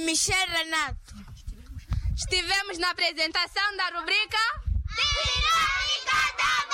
Michel Renato. Estivemos na apresentação da rubrica Dinâmica da